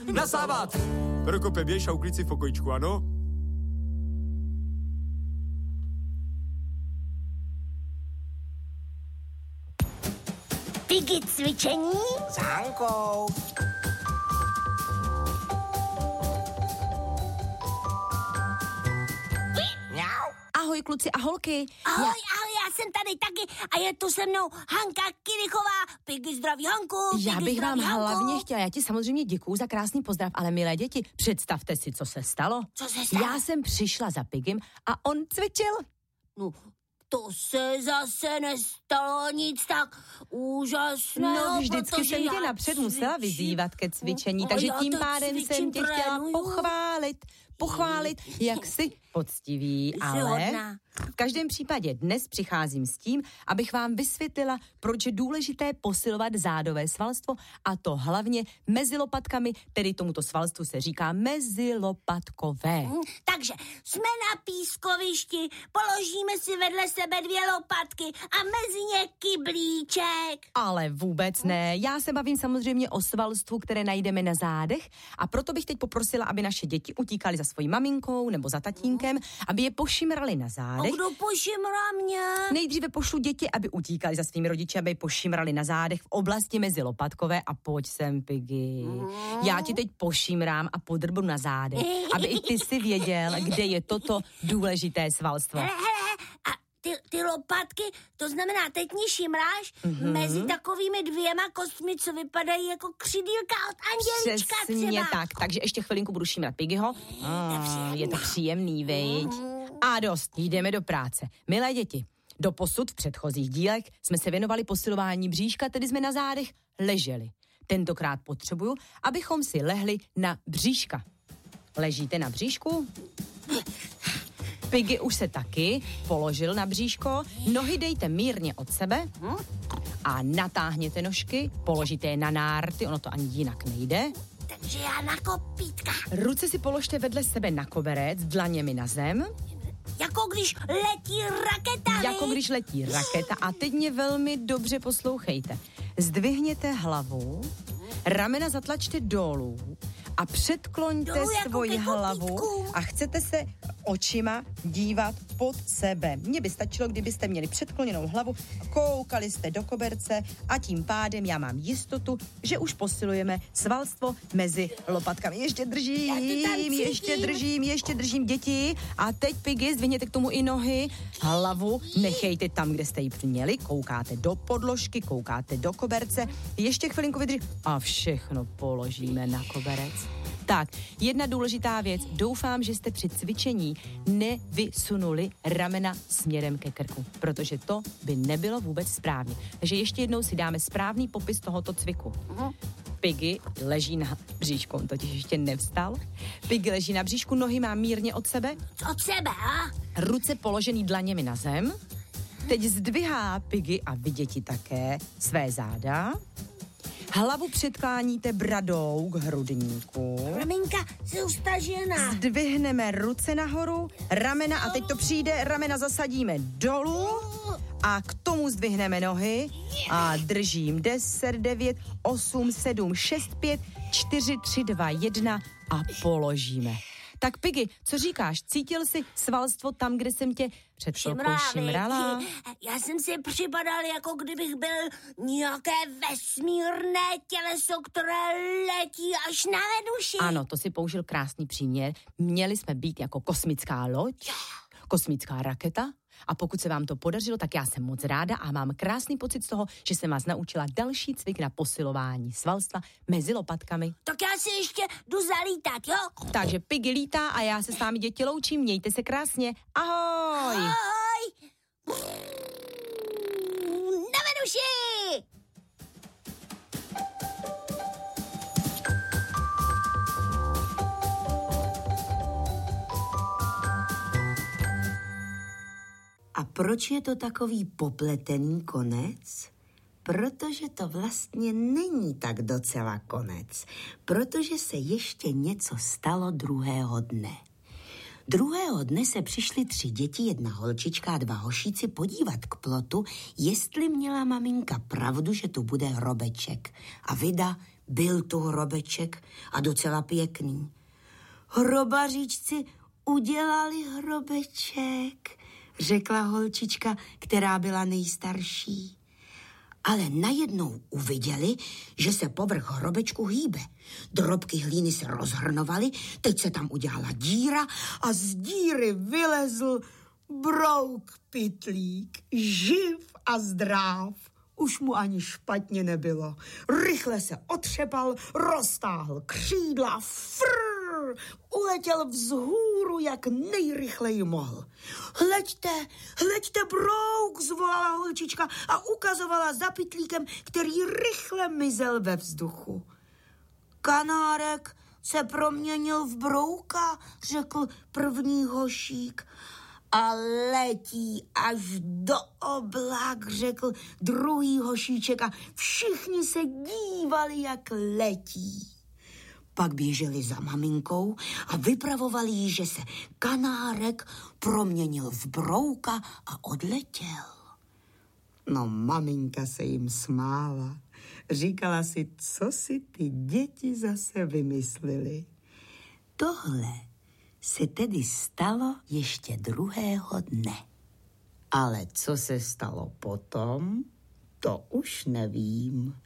Nasávat! Prokope, běž a uklid si v pokojičku, ano? Piggy cvičení? S Hankou. Ahoj, kluci a holky. Ahoj, já jsem tady taky a je tu se mnou Hanka Kirichová. Piggy, zdraví Hanku. Já bych vám Hanku. hlavně chtěla, já ti samozřejmě děkuju za krásný pozdrav, ale milé děti, představte si, co se stalo. Co se stalo? Já jsem přišla za Piggym a on cvičil. No, to se zase nestalo nic tak úžasného. No, vždycky jsem tě napřed musela vyzývat ke cvičení, takže tím pádem jsem tě chtěla pochválit, jak jsi poctivý, ale v každém případě dnes přicházím s tím, abych vám vysvětlila, proč je důležité posilovat zádové svalstvo, a to hlavně mezi lopatkami, tedy tomuto svalstvu se říká mezilopatkové. Takže jsme na pískovišti, položíme si vedle sebe 2 lopatky a mezi ně kyblíček. Ale vůbec ne, já se bavím samozřejmě o svalstvu, které najdeme na zádech, a proto bych teď poprosila, aby naše děti utíkaly za svojí maminkou nebo za tatínkem, aby je pošimrali na zádech. A kdo pošimrá mě? Nejdříve pošlu děti, aby utíkali za svými rodiči, aby je pošimrali na zádech v oblasti mezilopatkové, a pojď sem, Piggy. Já ti teď pošimrám a podrbu na zádech, aby i ty si věděl, kde je toto důležité svalstvo. A ty lopatky, to znamená, teď mě šimráš mezi takovými 2 kostmi, co vypadají jako křidýlka od andělíčka. Přesně třeba. tak, takže ještě chvilinku budu šimrat Piggyho. Je to příjemný, viď? A dost, jdeme do práce. Milé děti, doposud v předchozích dílech jsme se věnovali posilování bříška, tedy jsme na zádech leželi. Tentokrát potřebuju, abychom si lehli na bříška. Ležíte na bříšku? Piggy už se taky položil na bříško, nohy dejte mírně od sebe a natáhněte nožky, položíte je na nárty, ono to ani jinak nejde. Takže já na kopítka. Ruce si položte vedle sebe na koberec, dlaněmi na zem. Jako když letí raketa. Jako když letí raketa. A teď mě velmi dobře poslouchejte. Zdvihněte hlavu, ramena zatlačte dolů a předkloňte Dolů jako svoji ke hlavu kopítku. a chcete se očima dívat pod sebe. Mně by stačilo, kdybyste měli předkloněnou hlavu, koukali jste do koberce a tím pádem já mám jistotu, že už posilujeme svalstvo mezi lopatkami. Ještě držím, děti. A teď, Piggy, zdvihněte k tomu i nohy, hlavu nechejte tam, kde jste ji měli, koukáte do podložky, koukáte do koberce, ještě chvilinku vydrží a všechno položíme na koberec. Tak, jedna důležitá věc. Doufám, že jste při cvičení nevysunuli ramena směrem ke krku, protože to by nebylo vůbec správně. Takže ještě jednou si dáme správný popis tohoto cviku. Piggy leží na bříšku, on totiž ještě nevstal. Piggy leží na bříšku, nohy má mírně od sebe. Od sebe, a? Ruce položený dlaněmi na zem. Teď zdvihá Piggy a vy děti také své záda. Hlavu předkláníte bradou k hrudníku. Maminka, jsi ustažená. Zdvihneme ruce nahoru, ramena a teď to přijde, ramena zasadíme dolů a k tomu zdvihneme nohy a držím 10, 9, 8, 7, 6, 5, 4, 3, 2, 1 a položíme. Tak Piggy, co říkáš? Cítil jsi svalstvo tam, kde jsem tě před chvilkou šimrala? Já jsem si připadal, jako kdybych byl nějaké vesmírné těleso, které letí až na Venuši. Ano, to si použil krásný příměr. Měli jsme být jako kosmická loď, kosmická raketa. A pokud se vám to podařilo, tak já jsem moc ráda a mám krásný pocit z toho, že jsem vás naučila další cvik na posilování svalstva mezi lopatkami. Tak já si ještě jdu zalítat, jo? Takže Piggy lítá a já se s vámi, děti, loučím. Mějte se krásně. Ahoj! Ahoj! Na Venuši! A proč je to takový popletený konec? Protože to vlastně není tak docela konec, protože se ještě něco stalo druhého dne. Druhého dne se přišly 3 děti, 1 holčička a 2 hošíci podívat k plotu, jestli měla maminka pravdu, že tu bude hrobeček. A vida Byl tu hrobeček a docela pěkný. Hrobaříčci udělali hrobeček, řekla holčička, která byla nejstarší. Ale najednou uviděli, že se povrch hrobečku hýbe. Drobky hlíny se rozhrnovaly, teď se tam udělala díra a z díry vylezl Brouk Pytlík, živ a zdrav. Už mu ani špatně nebylo. Rychle se otřepal, roztáhl křídla, uletěl vzhůru, jak nejrychleji mohl. Hleďte, Brouk, zvolala holčička a ukazovala za Pytlíkem, který rychle mizel ve vzduchu. Kanárek se proměnil v Brouka, řekl první hošík. A letí až do oblak, řekl druhý hošíček a všichni se dívali, jak letí. Pak běželi za maminkou a vypravovali jí, že se Kanárek proměnil v Brouka a odletěl. No, maminka se jim smála. Říkala si, co si ty děti zase vymysleli. Tohle se tedy stalo ještě druhého dne. Ale co se stalo potom, to už nevím.